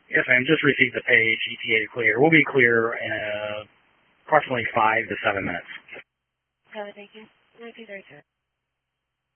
Yes, ma'am. Just received the page. ETA clear. We'll be clear in approximately 5 to 7 minutes. Thank you. Repeat right there.